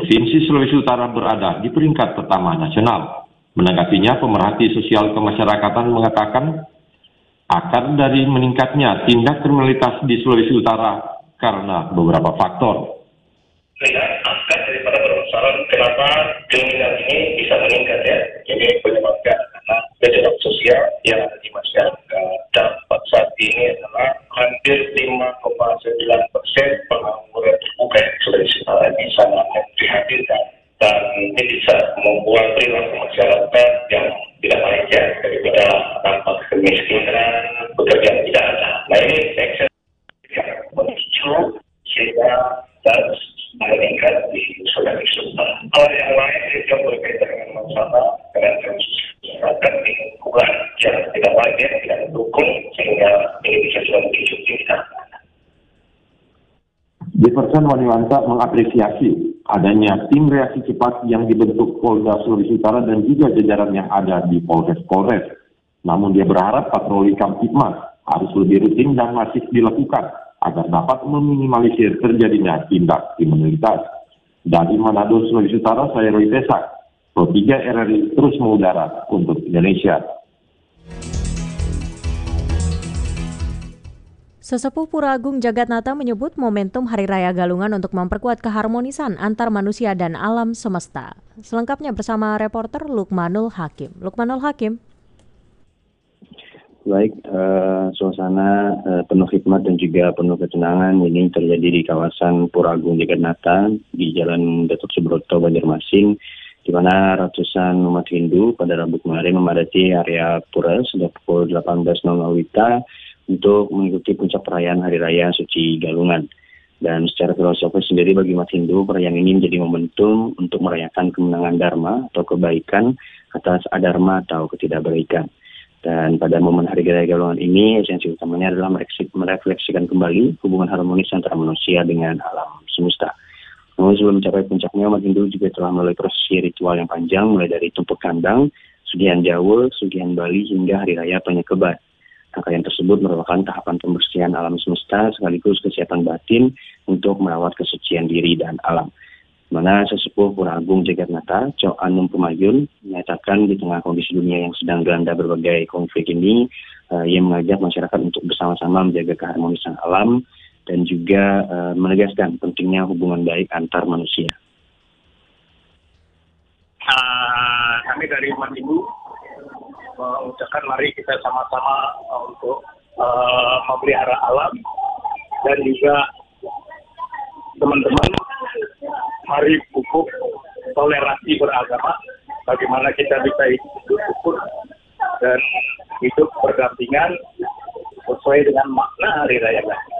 Provinsi Sulawesi Utara berada di peringkat pertama nasional. Menanggapinya, pemerhati sosial kemasyarakatan mengatakan akar dari meningkatnya tindak kriminalitas di Sulawesi Utara karena beberapa faktor. Lihat akar daripada permasalahan kenapa kriminal ini bisa meningkat ya. Ini penyebabkan karena gejolak sosial yang ada di masyarakat. Dampak saat ini adalah hampir 5,9% pengangguran terbuka di Sulawesi Utara ini sangat memprihatinkan. Dan ini bisa membuat perilaku masyarakat yang tidak baik ya, daripada dampak kemiskinan, pekerjaan tidak ada. Nah ini saya memicu sehingga dan meningkat di Sulawesi Utara. Hal yang lain juga berkaitan dengan masalah kerajaan masyarakat di lingkungan yang tidak baik ya, tidak mendukung sehingga ini bisa juga memicu tindak. Jefferson Waniwanta mengapresiasi adanya tim reaksi cepat yang dibentuk Polda Sulawesi Utara dan juga jajaran yang ada di Polres. Namun dia berharap patroli Kamtipmas harus lebih rutin dan masif dilakukan agar dapat meminimalisir terjadinya tindak kriminalitas. Dari Manado, Sulawesi Utara, saya Roy Pesak, Pro 3 RRI terus mengudara untuk Indonesia. Sesepuh Pura Agung Jagatnata menyebut momentum Hari Raya Galungan untuk memperkuat keharmonisan antar manusia dan alam semesta. Selengkapnya bersama reporter Lukmanul Hakim. Lukmanul Hakim. Baik, suasana penuh hikmat dan juga penuh ketenangan ini terjadi di kawasan Pura Agung Jagatnata di Jalan Datuk Subroto, Banjarmasin, di mana ratusan umat Hindu pada Rabu kemarin memadati area Pura sejak pukul 18.00 WITA untuk mengikuti puncak perayaan Hari Raya Suci Galungan. Dan secara filosofis sendiri bagi umat Hindu, perayaan ini menjadi momentum untuk merayakan kemenangan Dharma atau kebaikan atas adharma atau ketidakbaikan. Dan pada momen Hari Raya Galungan ini, esensi utamanya adalah merefleksikan kembali hubungan harmonis antara manusia dengan alam semesta. Namun sebelum mencapai puncaknya, umat Hindu juga telah melalui prosesi ritual yang panjang, mulai dari tumpuk kandang, sugihan Jawa, sugihan Bali, hingga Hari Raya Penyekeban. Rangkaian tersebut merupakan tahapan pembersihan alam semesta sekaligus kesiapan batin untuk merawat kesucian diri dan alam. Mana sesepuh Pura Agung Jagatnata, Cok Anum Pemayun, menyatakan di tengah kondisi dunia yang sedang dilanda berbagai konflik ini, ia mengajak masyarakat untuk bersama-sama menjaga keharmonisan alam dan juga menegaskan pentingnya hubungan baik antar manusia. Kami dari umat Hindu mengucapkan mari kita sama-sama untuk memelihara alam dan juga teman-teman mari pupuk toleransi beragama, bagaimana kita bisa hidup rukun dan hidup berdampingan sesuai dengan makna Hari Raya Galungan.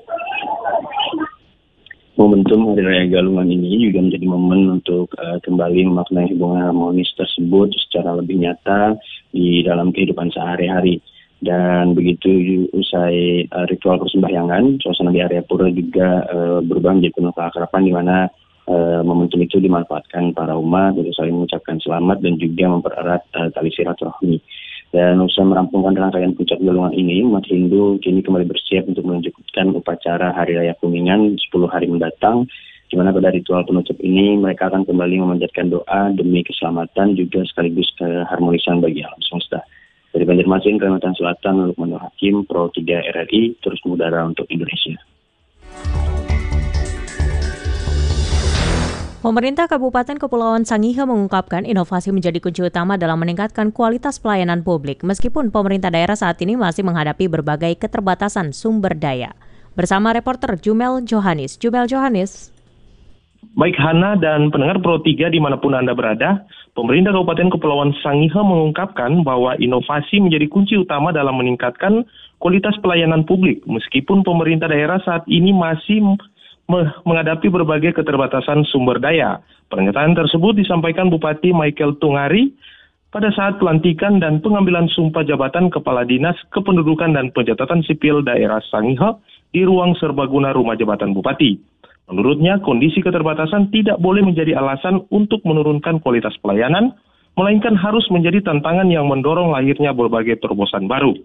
Momentum Hari Raya Galungan ini juga menjadi momen untuk kembali memaknai hubungan harmonis tersebut secara lebih nyata di dalam kehidupan sehari-hari. Dan begitu usai ritual persembahyangan, suasana di area pura juga berubah menjadi penuh keakraban, di mana momentum itu dimanfaatkan para umat untuk saling mengucapkan selamat dan juga mempererat tali silaturahmi. Dan usai merampungkan rangkaian puncak Galungan ini, umat Hindu kini kembali bersiap untuk melanjutkan upacara Hari Raya Kuningan 10 hari mendatang, di mana pada ritual penutup ini mereka akan kembali memanjatkan doa demi keselamatan juga sekaligus keharmonisan bagi alam semesta. Dari Banjarmasin, Kalimantan Selatan, Lukmanul Hakim, Pro 3 RRI, terus mengudara untuk Indonesia. Pemerintah Kabupaten Kepulauan Sangihe mengungkapkan inovasi menjadi kunci utama dalam meningkatkan kualitas pelayanan publik, meskipun pemerintah daerah saat ini masih menghadapi berbagai keterbatasan sumber daya. Bersama reporter Jumel Johannes. Baik Hana dan pendengar Pro 3 dimanapun Anda berada, pemerintah Kabupaten Kepulauan Sangihe mengungkapkan bahwa inovasi menjadi kunci utama dalam meningkatkan kualitas pelayanan publik, meskipun pemerintah daerah saat ini masih menghadapi berbagai keterbatasan sumber daya. Pernyataan tersebut disampaikan Bupati Michael Tungari pada saat pelantikan dan pengambilan sumpah jabatan Kepala Dinas Kependudukan dan Pencatatan Sipil Daerah Sangihe di ruang serbaguna Rumah Jabatan Bupati. Menurutnya, kondisi keterbatasan tidak boleh menjadi alasan untuk menurunkan kualitas pelayanan, melainkan harus menjadi tantangan yang mendorong lahirnya berbagai terobosan baru.